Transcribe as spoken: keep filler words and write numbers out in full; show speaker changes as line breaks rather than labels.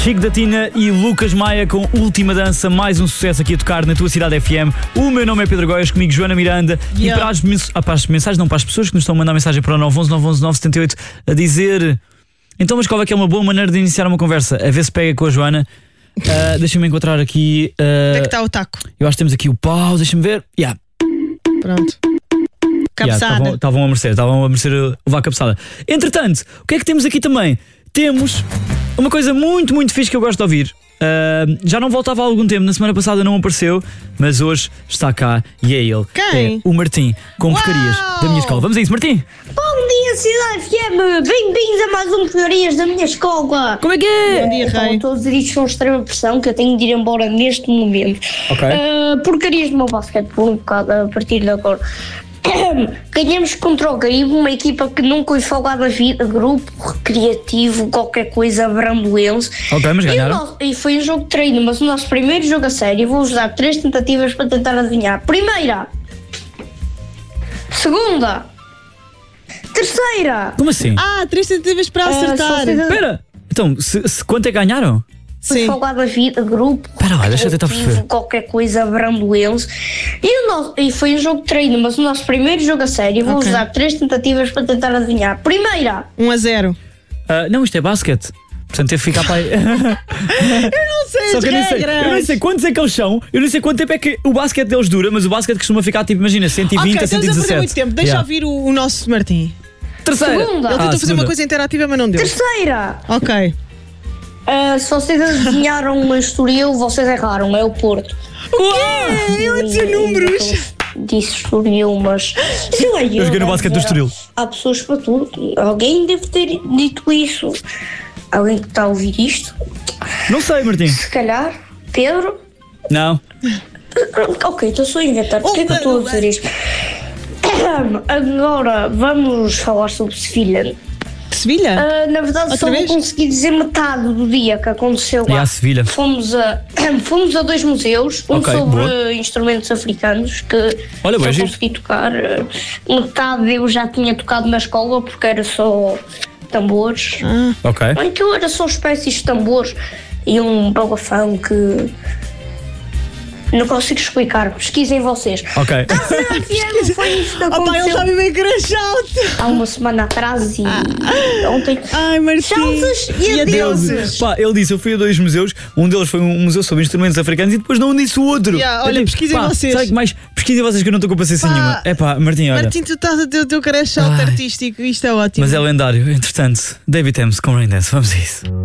Chico da Tina e Lucas Maia com Última Dança, mais um sucesso aqui a tocar na tua cidade F M. O meu nome é Pedro Góes, comigo Joana Miranda. Yeah. E para as, mens- ah, para as mensagens, não para as pessoas que nos estão a mandar mensagem para o nove um um nove um um nove sete oito a dizer: então, mas qual é que é uma boa maneira de iniciar uma conversa? A ver se pega com a Joana. Uh, deixa-me encontrar aqui. Uh,
Onde é que está o taco?
Eu acho que temos aqui o pau, deixa-me ver. Yeah.
Pronto. Cabeçada.
Estavam yeah, a merecer, estavam a merecer levar a cabeçada. Entretanto, o que é que temos aqui também? Temos uma coisa muito, muito fixe que eu gosto de ouvir. Uh, já não voltava há algum tempo, na semana passada não apareceu, mas hoje está cá e é ele.
Quem?
É o Martim, com
Uau!
porcarias da minha escola. Vamos a isso, Martim!
Bom dia, Cidade F M! Bem-vindos a mais um Porcarias da minha escola!
Como é que é?
Bom dia,
Então,
Rei.
estou a dizer isto com extrema pressão, que eu tenho de ir embora neste momento.
Ok.
Uh, porcarias do meu basquetebol, um bocado a partir de agora. Ganhamos contra o Garibo, uma equipa que nunca ouvi falar da vida, grupo recreativo, qualquer coisa, Bramboense.
Ok, mas
E, o
ganharam.
nosso- e foi um jogo de treino, mas o nosso primeiro jogo a sério. Vou-vos dar três tentativas para tentar adivinhar. Primeira, segunda, terceira.
Como assim?
Ah, três tentativas para
Ah,
acertar.
só sei-
Espera! Então, se, se, quanto é que ganharam?
Sim.
falar da vida, grupo,
Espera lá, deixa eu tentar
recreativo,
perceber.
qualquer coisa, Bramboense. E, o nosso- e foi um jogo de treino, mas o nosso primeiro jogo a sério. Vou-vos
Ok.
dar três tentativas para tentar adivinhar. Primeira,
um a zero.
Ah, não, isto é basquete. Portanto, teve que ficar para aí.
Não sei
Só
as
que eu não sei,
regras.
eu não sei quantos é que eles são, eu não sei quanto tempo é que o basquete deles dura, mas o basquete costuma ficar tipo, imagina, cento e vinte
Ok,
a cento e
estamos a perder
dezassete.
muito tempo. Deixa
Yeah.
ouvir o, o nosso Martim.
Terceira.
Segunda.
Ele
Ah,
tentou fazer
segunda.
uma coisa interativa, mas não deu.
terceira.
Ok.
Ah, se vocês adivinharam o Estoril, vocês erraram, é o Porto.
É, ele dizia números.
Disse Estoril, mas. Eu,
Eu joguei no basquete do Estoril.
Há pessoas para tudo. Alguém deve ter dito isso. Alguém que está a ouvir isto?
Não sei, Martim.
Se calhar, Pedro.
Não.
Ok, então sou a inventar. Porquê é que eu estou a dizer isto? Agora vamos falar sobre Sevilha.
Sevilha?
Ah, na verdade,
Outra
só
vez?
vou conseguir dizer metade do dia que aconteceu
E
lá.
à Sevilha.
Fomos a, fomos a dois museus, um
Ok,
sobre
boa.
instrumentos africanos que
Olha, boa,
só
giro.
consegui tocar. ah, Metade eu já tinha tocado na escola porque era só tambores.
Ok.
Ou então era só espécies de tambores e um balafão que não consigo explicar. Pesquisem vocês.
Ok.
Não foi isso que
Opa, ele
aconteceu
está bem crachado.
há uma semana atrás e ontem.
Ai, Martim.
Salsas e
E
adeuses.
adeuses.
Pá, ele disse, eu fui a dois museus, um deles foi um museu sobre instrumentos africanos e depois não disse o outro.
Yeah, olha,
Eu digo,
pesquisem
pá,
vocês.
Sabe que mais? Pesquisem vocês que eu não estou com paciência
Pá.
nenhuma. É pá, Martim, olha.
Martim, tu estás a ter o teu crachado
Ai.
artístico. Isto é ótimo.
Mas é lendário. Entretanto, David Thames com Raindance. Vamos a isso.